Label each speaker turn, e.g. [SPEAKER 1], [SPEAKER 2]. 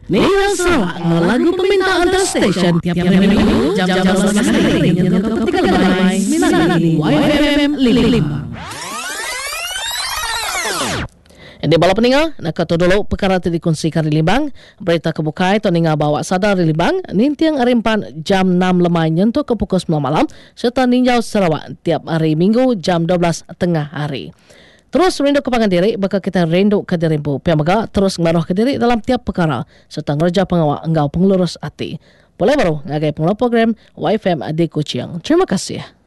[SPEAKER 1] Nina Sarawak, lagu permintaan station tiap minggu jam 11 hari dengan Tiga Lemai 9 YFM Limbang. Di bala peninga, nak kata dulu perkara tadi kongsikan di Limbang. Berita kebukai tu ninga bawa sadar di Limbang. Nintiang arimpan jam 6 lemai nyentuh ke pukul 9 malam. Serta ninjau Sarawak tiap hari Minggu jam 12 tengah hari. Terus rindu ke pangan diri, bakal kita rindu ke dirimu. Piamaga terus ngaruh ke diri dalam tiap perkara. Serta ngerja pengawak engkau pengelurus hati. Boleh baru ngagai pengelola program YFM di Kuching. Terima kasih.